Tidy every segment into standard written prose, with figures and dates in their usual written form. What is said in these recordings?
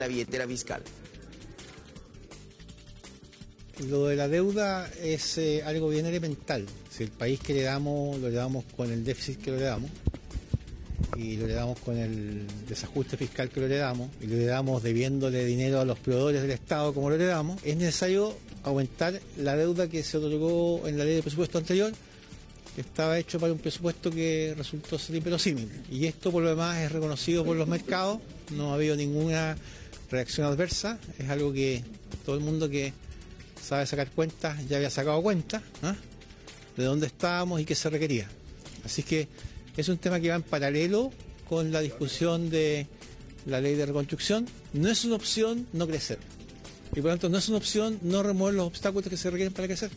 la billetera fiscal. Lo de la deuda es algo bien elemental. Si el país que le damos, lo heredamos con el déficit que lo heredamos, y lo heredamos con el desajuste fiscal que lo heredamos, y lo heredamos debiéndole dinero a los proveedores del Estado como lo heredamos, es necesario aumentar la deuda que se otorgó en la ley de presupuesto anterior, que estaba hecho para un presupuesto que resultó ser inverosímil. Y esto por lo demás es reconocido por los mercados, no ha habido ninguna reacción adversa, es algo que todo el mundo que sabe sacar cuentas ya había sacado cuentas, ¿eh?, de dónde estábamos y qué se requería. Así que es un tema que va en paralelo con la discusión de la ley de reconstrucción. No es una opción no crecer, y por lo tanto no es una opción no remover los obstáculos que se requieren para crecer.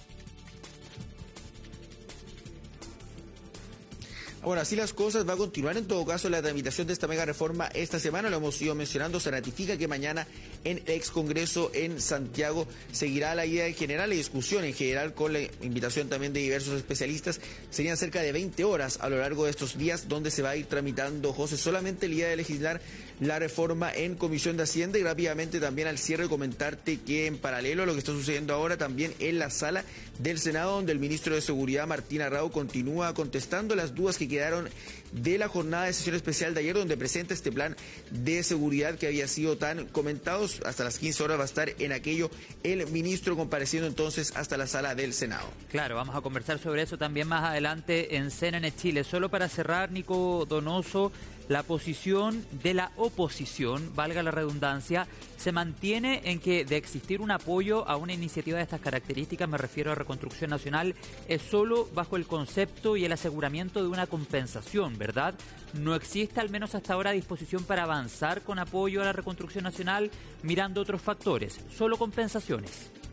Bueno, así las cosas, va a continuar en todo caso la tramitación de esta mega reforma esta semana, lo hemos ido mencionando, se ratifica que mañana en el ex Congreso en Santiago seguirá la idea en general, la discusión en general con la invitación también de diversos especialistas. Serían cerca de 20 horas a lo largo de estos días donde se va a ir tramitando, José, solamente la idea de legislar la reforma en Comisión de Hacienda. Y rápidamente también al cierre comentarte que en paralelo a lo que está sucediendo ahora también en la sala del Senado, donde el ministro de Seguridad Martín Arrau continúa contestando las dudas que quedaron de la jornada de sesión especial de ayer, donde presenta este plan de seguridad que había sido tan comentado. Hasta las 15 horas va a estar en aquello el ministro, compareciendo entonces hasta la sala del Senado. Claro, vamos a conversar sobre eso también más adelante en CNN Chile. Solo para cerrar, Nico Donoso, la posición de la oposición, valga la redundancia, se mantiene en que de existir un apoyo a una iniciativa de estas características, me refiero a Reconstrucción Nacional, es solo bajo el concepto y el aseguramiento de una compensación, ¿verdad? No existe, al menos hasta ahora, disposición para avanzar con apoyo a la Reconstrucción Nacional mirando otros factores, solo compensaciones.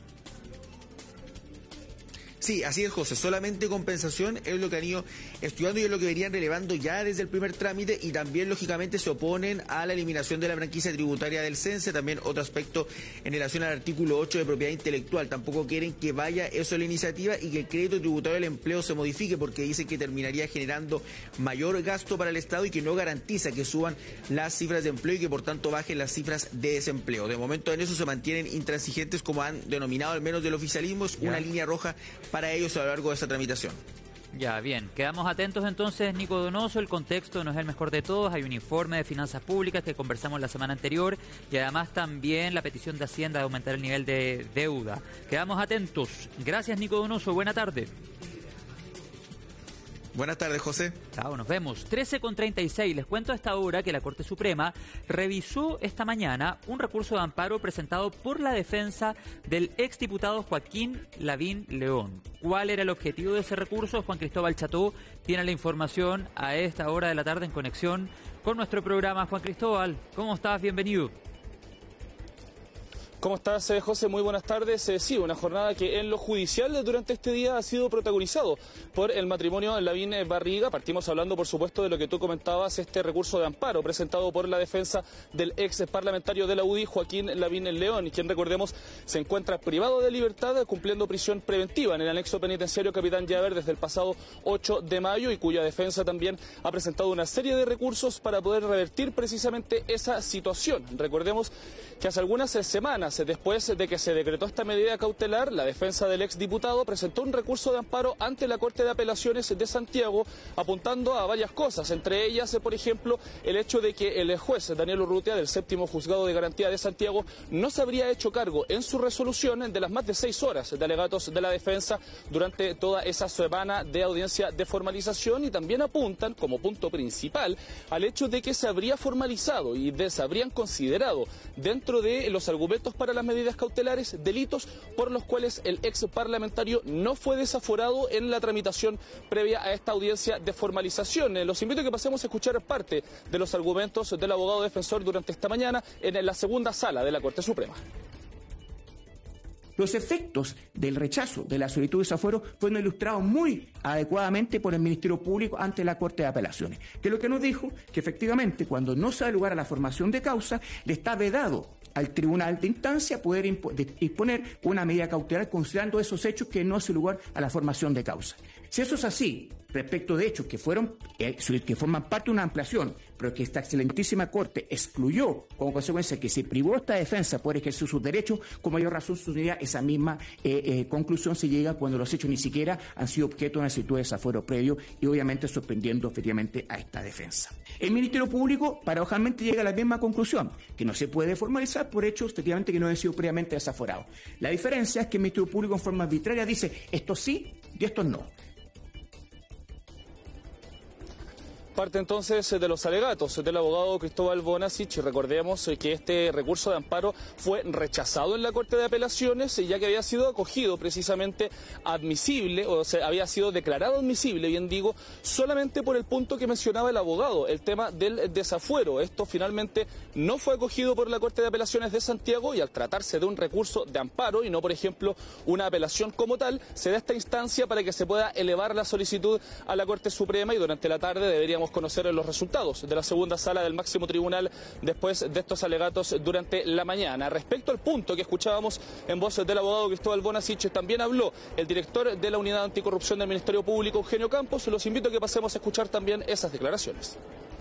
Sí, así es, José, solamente compensación es lo que han ido estudiando y es lo que venían relevando ya desde el primer trámite, y también lógicamente se oponen a la eliminación de la franquicia tributaria del CENSE. También otro aspecto en relación al artículo 8 de propiedad intelectual, tampoco quieren que vaya eso a la iniciativa y que el crédito tributario del empleo se modifique, porque dicen que terminaría generando mayor gasto para el Estado y que no garantiza que suban las cifras de empleo y que por tanto bajen las cifras de desempleo. De momento en eso se mantienen intransigentes, como han denominado al menos del oficialismo, es una línea roja para ellos a lo largo de esta tramitación. Ya, bien. Quedamos atentos entonces, Nico Donoso. El contexto no es el mejor de todos. Hay un informe de finanzas públicas que conversamos la semana anterior y además también la petición de Hacienda de aumentar el nivel de deuda. Quedamos atentos. Gracias, Nico Donoso. Buena tarde. Buenas tardes, José. Chao, nos vemos. 13:36. Les cuento a esta hora que la Corte Suprema revisó esta mañana un recurso de amparo presentado por la defensa del exdiputado Joaquín Lavín León. ¿Cuál era el objetivo de ese recurso? Juan Cristóbal Cható tiene la información a esta hora de la tarde en conexión con nuestro programa. Juan Cristóbal, ¿cómo estás? Bienvenido. ¿Cómo estás, José? Muy buenas tardes. Sí, una jornada que en lo judicial durante este día ha sido protagonizado por el matrimonio Lavín Barriga. Partimos hablando, por supuesto, de lo que tú comentabas, este recurso de amparo presentado por la defensa del ex parlamentario de la UDI, Joaquín Lavín León, quien, recordemos, se encuentra privado de libertad cumpliendo prisión preventiva en el anexo penitenciario Capitán Llaver desde el pasado 8 de mayo y cuya defensa también ha presentado una serie de recursos para poder revertir precisamente esa situación. Recordemos que hace algunas semanas, después de que se decretó esta medida cautelar, la defensa del exdiputado presentó un recurso de amparo ante la Corte de Apelaciones de Santiago, apuntando a varias cosas, entre ellas, por ejemplo, el hecho de que el juez Daniel Urrutia, del séptimo juzgado de garantía de Santiago, no se habría hecho cargo en su resolución de las más de 6 horas de alegatos de la defensa durante toda esa semana de audiencia de formalización, y también apuntan como punto principal al hecho de que se habría formalizado y se habrían considerado dentro de los argumentos para las medidas cautelares delitos por los cuales el ex parlamentario no fue desaforado en la tramitación previa a esta audiencia de formalización. Los invito a que pasemos a escuchar parte de los argumentos del abogado defensor durante esta mañana en la segunda sala de la Corte Suprema. Los efectos del rechazo de la solicitud de desafuero fueron ilustrados muy adecuadamente por el Ministerio Público ante la Corte de Apelaciones, que lo que nos dijo que efectivamente cuando no se da lugar a la formación de causa, le está vedado al Tribunal de Instancia poder disponer una medida cautelar considerando esos hechos que no hace lugar a la formación de causa. Si eso es así, respecto de hechos que forman parte de una ampliación, pero que esta excelentísima Corte excluyó como consecuencia que se privó esta defensa por ejercer sus derechos, con mayor razón esa misma conclusión se llega cuando los hechos ni siquiera han sido objeto de una solicitud de desafuero previo y obviamente sorprendiendo efectivamente a esta defensa. El Ministerio Público paradojalmente llega a la misma conclusión, que no se puede formalizar por hechos efectivamente que no han sido previamente desaforados. La diferencia es que el Ministerio Público en forma arbitraria dice esto sí y esto no. Parte entonces de los alegatos del abogado Cristóbal Bonasich. Recordemos que este recurso de amparo fue rechazado en la Corte de Apelaciones, ya que había sido acogido precisamente admisible, o sea, había sido declarado admisible, bien digo, solamente por el punto que mencionaba el abogado, el tema del desafuero. Esto finalmente no fue acogido por la Corte de Apelaciones de Santiago y al tratarse de un recurso de amparo y no, por ejemplo, una apelación como tal, se da esta instancia para que se pueda elevar la solicitud a la Corte Suprema y durante la tarde deberíamos conocer los resultados de la segunda sala del máximo tribunal después de estos alegatos durante la mañana. Respecto al punto que escuchábamos en voz del abogado Cristóbal Bonasich, también habló el director de la Unidad Anticorrupción del Ministerio Público, Eugenio Campos. Los invito a que pasemos a escuchar también esas declaraciones.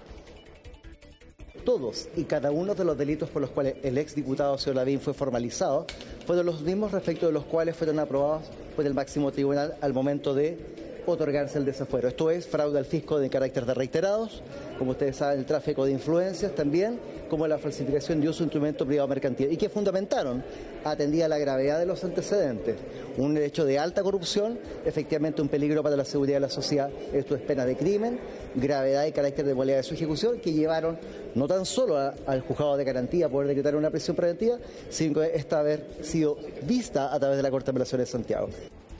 Todos y cada uno de los delitos por los cuales el exdiputado señor Lavín fue formalizado fueron los mismos respecto de los cuales fueron aprobados por el máximo tribunal al momento de otorgarse el desafuero. Esto es fraude al fisco de carácter de reiterados, como ustedes saben, el tráfico de influencias también, como la falsificación de uso de instrumento privado mercantil, y que fundamentaron, atendida la gravedad de los antecedentes, un hecho de alta corrupción, efectivamente un peligro para la seguridad de la sociedad. Esto es pena de crimen, gravedad y carácter de modalidad de su ejecución, que llevaron no tan solo al juzgado de garantía a poder decretar una prisión preventiva, sino que esta haber sido vista a través de la Corte de Apelaciones de Santiago.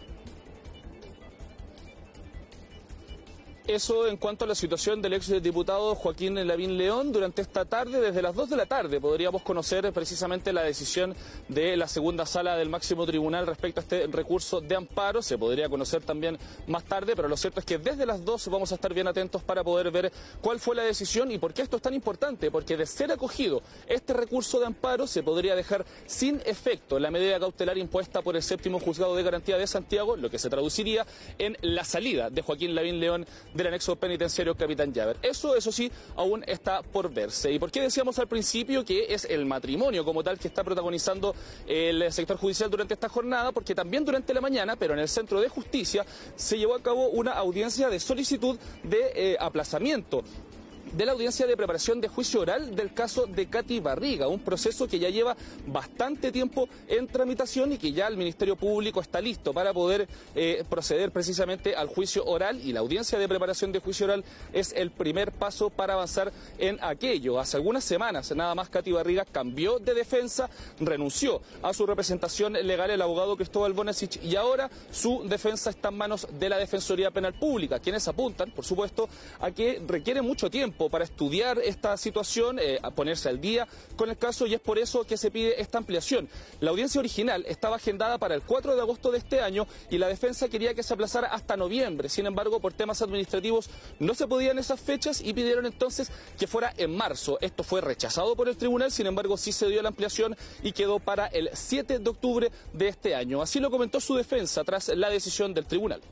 Eso en cuanto a la situación del exdiputado Joaquín Lavín León. Durante esta tarde, desde las 2 de la tarde, podríamos conocer precisamente la decisión de la segunda sala del máximo tribunal respecto a este recurso de amparo. Se podría conocer también más tarde, pero lo cierto es que desde las 2 vamos a estar bien atentos para poder ver cuál fue la decisión y por qué esto es tan importante. Porque de ser acogido este recurso de amparo, se podría dejar sin efecto la medida cautelar impuesta por el séptimo juzgado de garantía de Santiago, lo que se traduciría en la salida de Joaquín Lavín León del anexo penitenciario Capitán Llaver. Eso sí, aún está por verse. ¿Y por qué decíamos al principio que es el matrimonio como tal que está protagonizando el sector judicial durante esta jornada? Porque también durante la mañana, pero en el Centro de Justicia, se llevó a cabo una audiencia de solicitud de aplazamiento de la audiencia de preparación de juicio oral del caso de Katy Barriga, un proceso que ya lleva bastante tiempo en tramitación y que ya el Ministerio Público está listo para poder proceder precisamente al juicio oral, y la audiencia de preparación de juicio oral es el primer paso para avanzar en aquello. Hace algunas semanas nada más Katy Barriga cambió de defensa, renunció a su representación legal el abogado Cristóbal Bonasich y ahora su defensa está en manos de la Defensoría Penal Pública, quienes apuntan, por supuesto, a que requiere mucho tiempo para estudiar esta situación, a ponerse al día con el caso, y es por eso que se pide esta ampliación. La audiencia original estaba agendada para el 4 de agosto de este año y la defensa quería que se aplazara hasta noviembre. Sin embargo, por temas administrativos no se podían esas fechas y pidieron entonces que fuera en marzo. Esto fue rechazado por el tribunal, sin embargo sí se dio la ampliación y quedó para el 7 de octubre de este año. Así lo comentó su defensa tras la decisión del tribunal.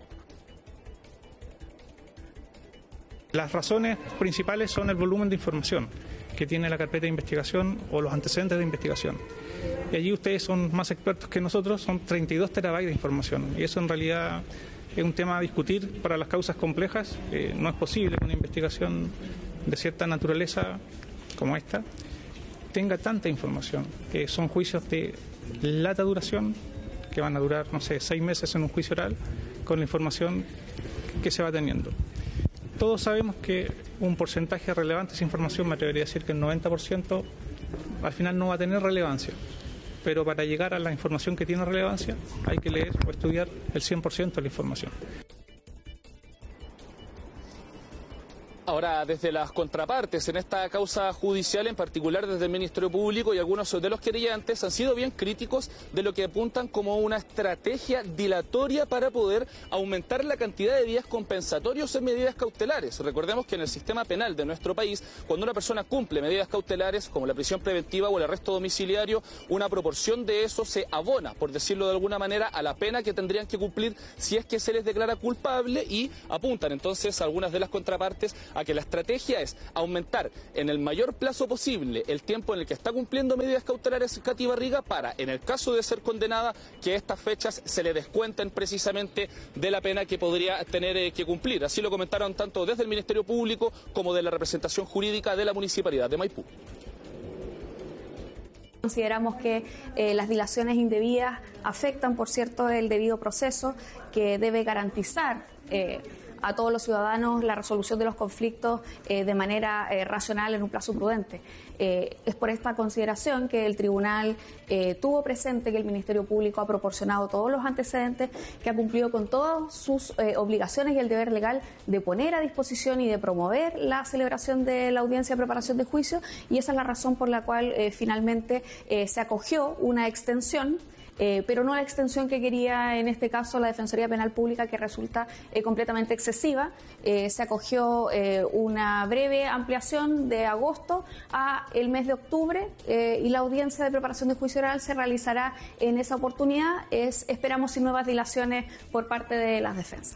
Las razones principales son el volumen de información que tiene la carpeta de investigación o los antecedentes de investigación. Y allí ustedes son más expertos que nosotros, son 32 terabytes de información. Y eso en realidad es un tema a discutir para las causas complejas. No es posible que una investigación de cierta naturaleza como esta tenga tanta información. Son juicios de larga duración, que van a durar, 6 meses en un juicio oral, con la información que se va teniendo. Todos sabemos que un porcentaje relevante de esa información, me atrevería a decir que el 90%, al final no va a tener relevancia. Pero para llegar a la información que tiene relevancia, hay que leer o estudiar el 100% de la información. Ahora, desde las contrapartes en esta causa judicial, en particular desde el Ministerio Público y algunos de los querellantes, han sido bien críticos de lo que apuntan como una estrategia dilatoria para poder aumentar la cantidad de días compensatorios en medidas cautelares. Recordemos que en el sistema penal de nuestro país, cuando una persona cumple medidas cautelares como la prisión preventiva o el arresto domiciliario, una proporción de eso se abona, por decirlo de alguna manera, a la pena que tendrían que cumplir si es que se les declara culpable, y apuntan entonces algunas de las contrapartes a que la estrategia es aumentar en el mayor plazo posible el tiempo en el que está cumpliendo medidas cautelares Katy Barriga para, en el caso de ser condenada, que estas fechas se le descuenten precisamente de la pena que podría tener que cumplir. Así lo comentaron tanto desde el Ministerio Público como de la representación jurídica de la Municipalidad de Maipú. Consideramos que las dilaciones indebidas afectan, por cierto, el debido proceso que debe garantizar a todos los ciudadanos la resolución de los conflictos de manera racional en un plazo prudente. Es por esta consideración que el tribunal tuvo presente que el Ministerio Público ha proporcionado todos los antecedentes, que ha cumplido con todas sus obligaciones y el deber legal de poner a disposición y de promover la celebración de la audiencia de preparación de juicio, y esa es la razón por la cual finalmente se acogió una extensión, pero no la extensión que quería en este caso la Defensoría Penal Pública, que resulta completamente excesiva. Se acogió una breve ampliación de agosto a el mes de octubre, y la audiencia de preparación de juicio oral se realizará en esa oportunidad. Esperamos sin nuevas dilaciones por parte de las defensas.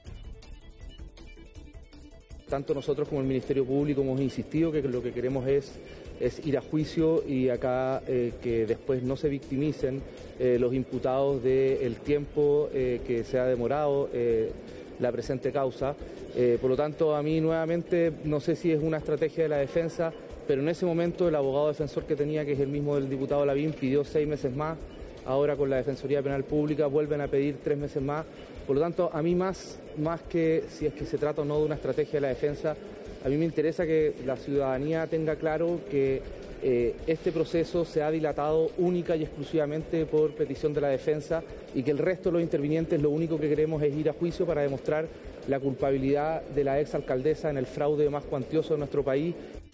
Tanto nosotros como el Ministerio Público hemos insistido que lo que queremos es ir a juicio, y acá que después no se victimicen los imputados del tiempo que se ha demorado la presente causa. Por lo tanto, a mí nuevamente, no sé si es una estrategia de la defensa, pero en ese momento el abogado defensor que tenía, que es el mismo del diputado Lavín, pidió 6 meses más. Ahora con la Defensoría Penal Pública vuelven a pedir 3 meses más. Por lo tanto, a mí más que si es que se trata o no de una estrategia de la defensa, a mí me interesa que la ciudadanía tenga claro que este proceso se ha dilatado única y exclusivamente por petición de la defensa, y que el resto de los intervinientes lo único que queremos es ir a juicio para demostrar la culpabilidad de la exalcaldesa en el fraude más cuantioso de nuestro país.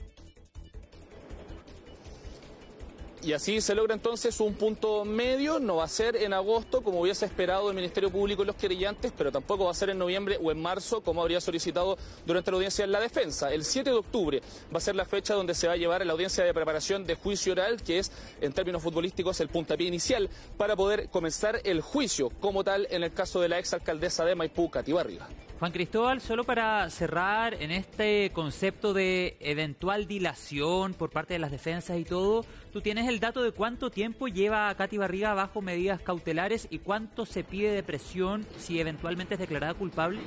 Y así se logra entonces un punto medio. No va a ser en agosto como hubiese esperado el Ministerio Público y los querellantes, pero tampoco va a ser en noviembre o en marzo como habría solicitado durante la audiencia en la defensa. El 7 de octubre va a ser la fecha donde se va a llevar la audiencia de preparación de juicio oral, que es, en términos futbolísticos, el puntapié inicial para poder comenzar el juicio como tal en el caso de la exalcaldesa de Maipú, Katy Barriga. Juan Cristóbal, solo para cerrar en este concepto de eventual dilación por parte de las defensas y todo, ¿tú tienes el dato de cuánto tiempo lleva Katy Barriga bajo medidas cautelares y cuánto se pide de presión si eventualmente es declarada culpable?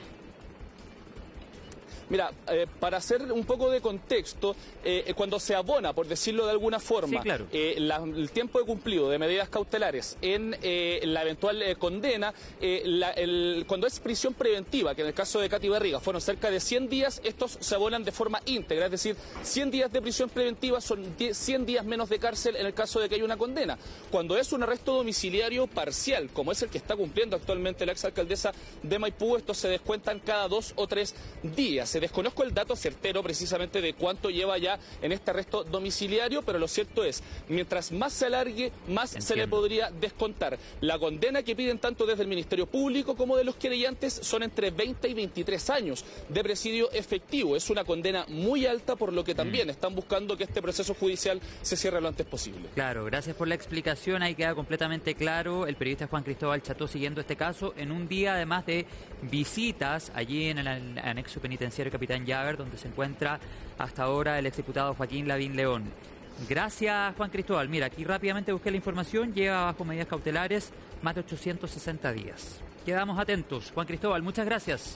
Mira, para hacer un poco de contexto, cuando se abona, por decirlo de alguna forma, sí, claro, el tiempo de cumplido de medidas cautelares en la eventual condena, cuando es prisión preventiva, que en el caso de Katy Barriga fueron cerca de 100 días, estos se abonan de forma íntegra, es decir, 100 días de prisión preventiva son 100 días menos de cárcel en el caso de que haya una condena. Cuando es un arresto domiciliario parcial, como es el que está cumpliendo actualmente la exalcaldesa de Maipú, estos se descuentan cada 2 o 3 días. Desconozco el dato certero precisamente de cuánto lleva ya en este arresto domiciliario, pero lo cierto es, mientras más se alargue, más se le podría descontar. La condena que piden tanto desde el Ministerio Público como de los querellantes son entre 20 y 23 años de presidio efectivo. Es una condena muy alta, por lo que también están buscando que este proceso judicial se cierre lo antes posible. Claro, gracias por la explicación, ahí queda completamente claro. El periodista Juan Cristóbal Cható siguiendo este caso en un día además de visitas allí en el anexo penitenciario Capitán Llaver, donde se encuentra hasta ahora el exdiputado Joaquín Lavín León. Gracias, Juan Cristóbal. Mira, aquí rápidamente busqué la información, lleva bajo medidas cautelares más de 860 días. Quedamos atentos. Juan Cristóbal, muchas gracias.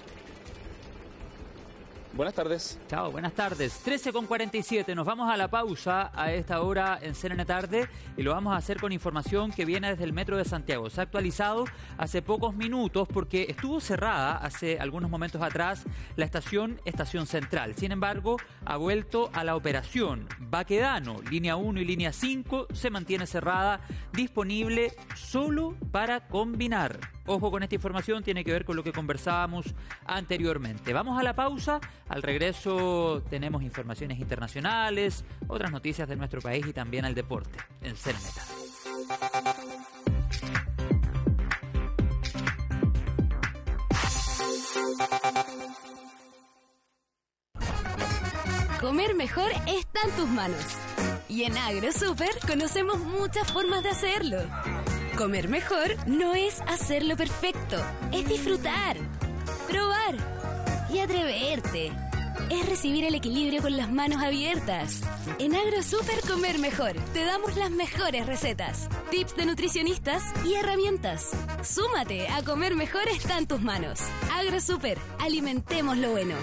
Buenas tardes. Chao, buenas tardes. 13:47, nos vamos a la pausa a esta hora en CNN Tarde y lo vamos a hacer con información que viene desde el Metro de Santiago. Se ha actualizado hace pocos minutos porque estuvo cerrada hace algunos momentos atrás la Estación Central. Sin embargo, ha vuelto a la operación. Baquedano, línea 1 y línea 5 se mantiene cerrada, disponible solo para combinar. Ojo con esta información, tiene que ver con lo que conversábamos anteriormente. Vamos a la pausa. Al regreso tenemos informaciones internacionales, otras noticias de nuestro país y también el deporte en CNMeta. Comer mejor está en tus manos. Y en AgroSuper conocemos muchas formas de hacerlo. Comer mejor no es hacerlo perfecto, es disfrutar, probar y atreverte. Es recibir el equilibrio con las manos abiertas. En AgroSuper Comer Mejor te damos las mejores recetas, tips de nutricionistas y herramientas. Súmate a Comer Mejor está en tus manos. AgroSuper, alimentemos lo bueno.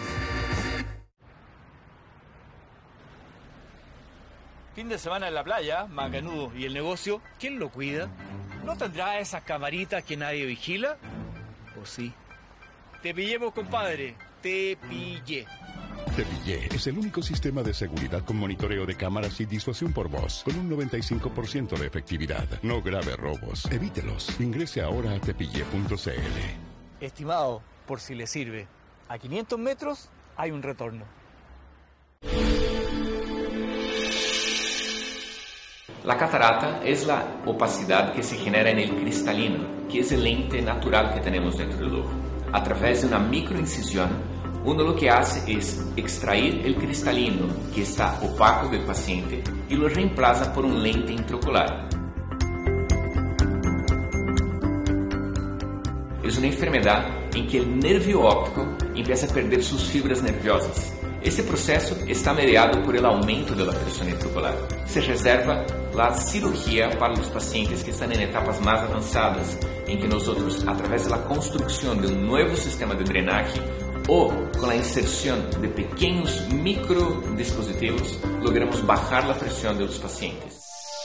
Fin de semana en la playa, macanudo. ¿Y el negocio? ¿Quién lo cuida? ¿No tendrá esas camaritas que nadie vigila? ¿O sí? Te pillemos, compadre. Te pillé. Te Pillé es el único sistema de seguridad con monitoreo de cámaras y disuasión por voz, con un 95% de efectividad. No grave robos. Evítelos. Ingrese ahora a tepillé.cl. Estimado, por si le sirve, a 500 metros hay un retorno. La catarata es la opacidad que se genera en el cristalino, que es el lente natural que tenemos dentro del ojo. A través de una microincisión, uno lo que hace es extraer el cristalino que está opaco del paciente y lo reemplaza por un lente intraocular. Es una enfermedad en que el nervio óptico empieza a perder sus fibras nerviosas. Este proceso está mediado por el aumento de la presión intraocular. Se reserva la cirugía para los pacientes que están en etapas más avanzadas, en que nosotros, a través de la construcción de un nuevo sistema de drenaje o con la inserción de pequeños microdispositivos, logramos bajar la presión de los pacientes.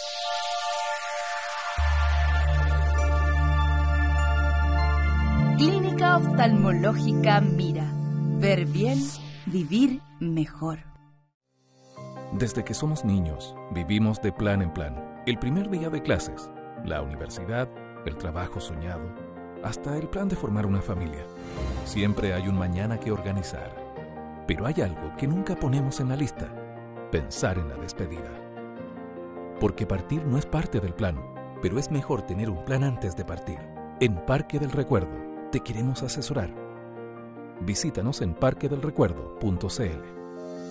Clínica Oftalmológica Mira. Ver bien, vivir mejor. Desde que somos niños, vivimos de plan en plan. El primer día de clases, la universidad, el trabajo soñado, hasta el plan de formar una familia. Siempre hay un mañana que organizar. Pero hay algo que nunca ponemos en la lista: pensar en la despedida. Porque partir no es parte del plan, pero es mejor tener un plan antes de partir. En Parque del Recuerdo te queremos asesorar. Visítanos en parquedelrecuerdo.cl.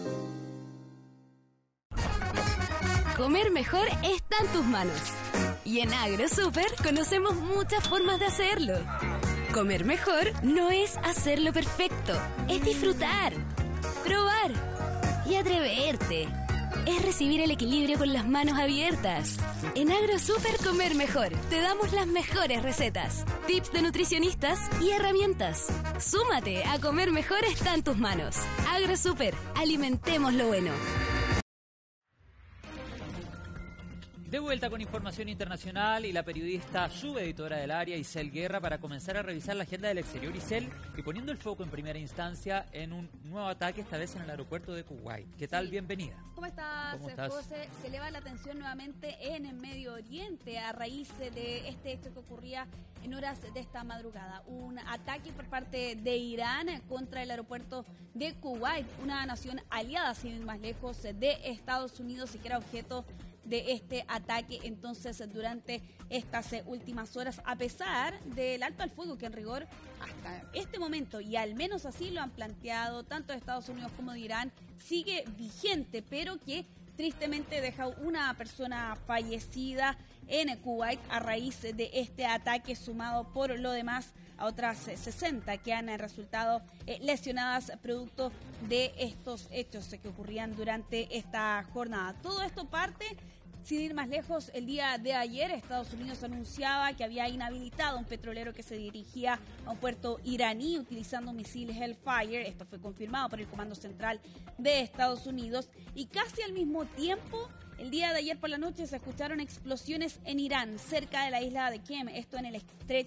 Comer mejor está en tus manos. Y en AgroSuper conocemos muchas formas de hacerlo. Comer mejor no es hacerlo perfecto, es disfrutar, probar y atreverte. Es recibir el equilibrio con las manos abiertas. En AgroSuper Comer Mejor te damos las mejores recetas, tips de nutricionistas y herramientas. Súmate a Comer Mejor está en tus manos. AgroSuper, alimentemos lo bueno. De vuelta con información internacional y la periodista subeditora del área, Isel Guerra, para comenzar a revisar la agenda del exterior, Isel, y poniendo el foco en primera instancia en un nuevo ataque, esta vez en el aeropuerto de Kuwait. ¿Qué tal? Bienvenida. ¿Cómo estás, José? Se eleva la tensión nuevamente en el Medio Oriente a raíz de este hecho que ocurría en horas de esta madrugada. Un ataque por parte de Irán contra el aeropuerto de Kuwait, una nación aliada, sin ir más lejos, de Estados Unidos, y que era objeto de este ataque entonces durante estas últimas horas, a pesar del alto al fuego que en rigor hasta este momento, y al menos así lo han planteado tanto de Estados Unidos como de Irán, sigue vigente, pero que tristemente deja una persona fallecida en Kuwait a raíz de este ataque, sumado por lo demás a otras 60 que han resultado lesionadas producto de estos hechos que ocurrían durante esta jornada. Todo esto parte, sin ir más lejos, el día de ayer Estados Unidos anunciaba que había inhabilitado un petrolero que se dirigía a un puerto iraní utilizando misiles Hellfire. Esto fue confirmado por el Comando Central de Estados Unidos, y casi al mismo tiempo, el día de ayer por la noche, se escucharon explosiones en Irán, cerca de la isla de Qem, esto en el estrecho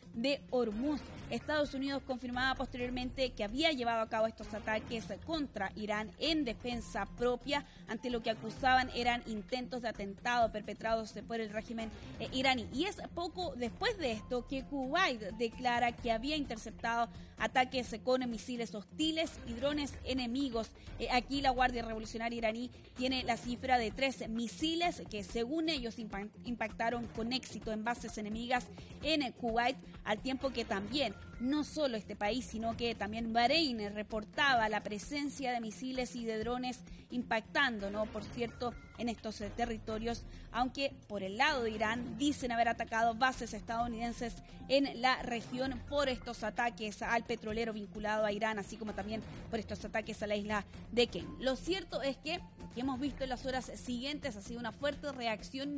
de Hormuz. Estados Unidos confirmaba posteriormente que había llevado a cabo estos ataques contra Irán en defensa propia, ante lo que acusaban eran intentos de atentado perpetrados por el régimen iraní. Y es poco después de esto que Kuwait declara que había interceptado ataques con misiles hostiles y drones enemigos. Aquí la Guardia Revolucionaria iraní tiene la cifra de 3 misiles que, según ellos, impactaron con éxito en bases enemigas en Kuwait, al tiempo que también no solo este país, sino que también Bahrein reportaba la presencia de misiles y de drones impactando, ¿no? Por cierto, en estos territorios, aunque por el lado de Irán dicen haber atacado bases estadounidenses en la región por estos ataques al petrolero vinculado a Irán, así como también por estos ataques a la isla de Ken. Lo cierto es que hemos visto en las horas siguientes ha sido una fuerte reacción